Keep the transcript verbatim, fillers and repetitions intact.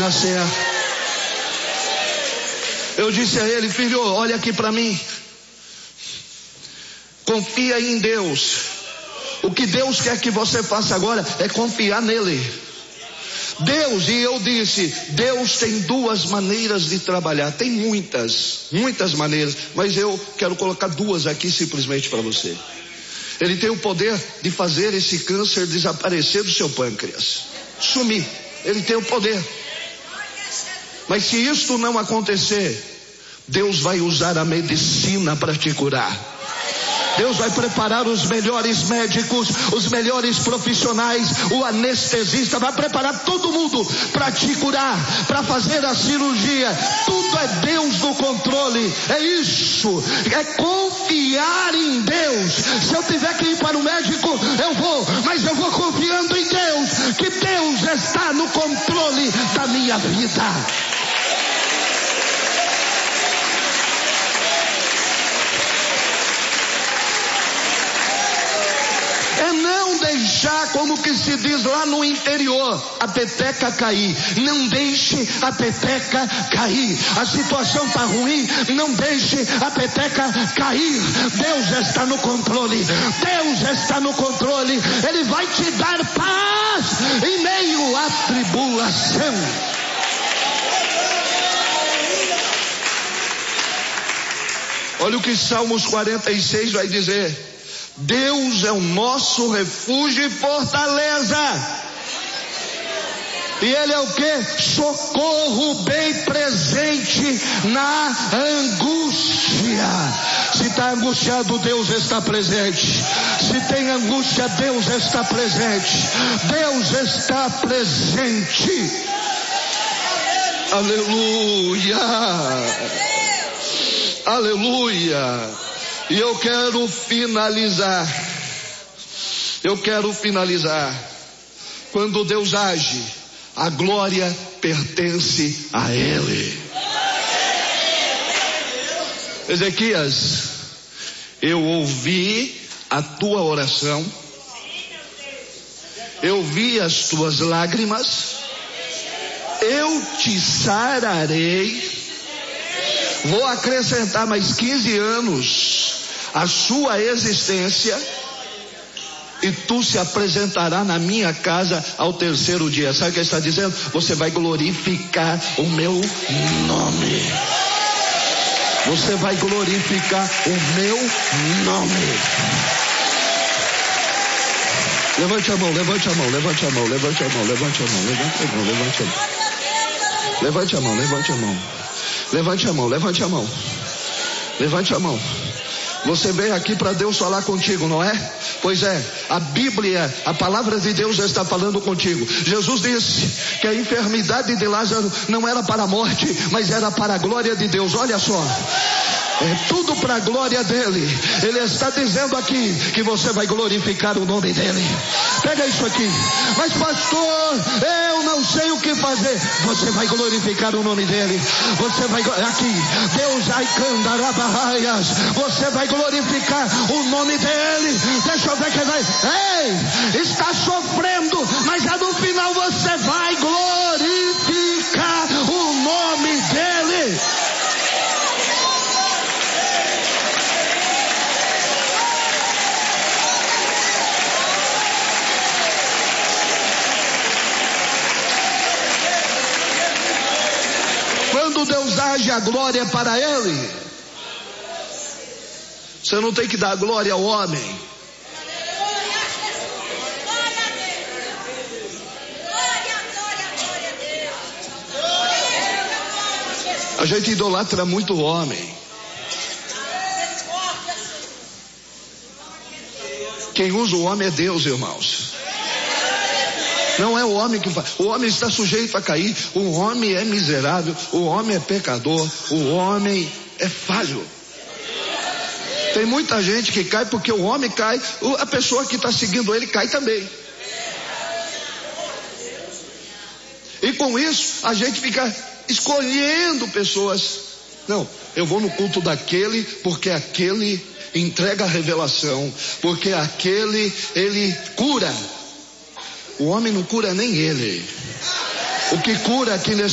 nascer. Eu disse a ele: filho, olha aqui para mim. Confia em Deus. O que Deus quer que você faça agora é confiar nele. Deus, e eu disse, Deus tem duas maneiras de trabalhar. Tem muitas, muitas maneiras, mas eu quero colocar duas aqui simplesmente para você. Ele tem o poder de fazer esse câncer desaparecer do seu pâncreas, sumir. Ele tem o poder. Mas se isto não acontecer, Deus vai usar a medicina para te curar. Deus vai preparar os melhores médicos, os melhores profissionais, o anestesista, vai preparar todo mundo para te curar, para fazer a cirurgia. Tudo é Deus no controle. É isso, é confiar em Deus. Se eu tiver que ir para o médico, eu vou, mas eu vou confiando em Deus, que Deus está no controle da minha vida. É não deixar, como que se diz lá no interior, a peteca cair. Não deixe a peteca cair. A situação está ruim, não deixe a peteca cair. Deus está no controle. Deus está no controle. Ele vai te dar paz em meio à tribulação. Olha o que Salmos quarenta e seis vai dizer. Deus é o nosso refúgio e fortaleza. E Ele é o que? Socorro bem presente na angústia. Se está angustiado, Deus está presente. Se tem angústia, Deus está presente. Deus está presente. Aleluia. Aleluia. E eu quero finalizar. Eu quero finalizar. Quando Deus age, a glória pertence a Ele. Ezequias, eu ouvi a tua oração. Eu vi as tuas lágrimas. Eu te sararei. Vou acrescentar mais quinze anos à sua existência, e tu se apresentará na minha casa ao terceiro dia. Sabe o que ele está dizendo? Você vai glorificar o meu nome. Você vai glorificar o meu nome. Levante a mão, levante a mão, levante a mão, levante a mão, levante a mão, levante a mão, levante a mão. Levante a mão, levante a mão. Levante a mão, levante a mão. Levante a mão. Você veio aqui para Deus falar contigo, não é? Pois é, a Bíblia, a palavra de Deus já está falando contigo. Jesus disse que a enfermidade de Lázaro não era para a morte, mas era para a glória de Deus. Olha só. É tudo para a glória dele. Ele está dizendo aqui que você vai glorificar o nome dele. Pega isso aqui. Mas pastor, eu não sei o que fazer. Você vai glorificar o nome dele. Você vai aqui. Deus ai candarabaias. Você vai glorificar o nome dele. Deixa eu ver quem vai. Ei, está sofrendo, mas no final você vai glorificar o nome dele. Quando Deus age, a glória é para Ele. Você não tem que dar glória ao homem. A gente idolatra muito o homem. Quem usa o homem é Deus, irmãos. Não é o homem que faz. O homem está sujeito a cair. O homem é miserável. O homem é pecador. O homem é falho. Tem muita gente que cai porque o homem cai. A pessoa que está seguindo ele cai também. E com isso a gente fica escolhendo pessoas. Não, eu vou no culto daquele porque aquele entrega a revelação. Porque aquele, ele cura. O homem não cura nem ele. O que cura aqui nesse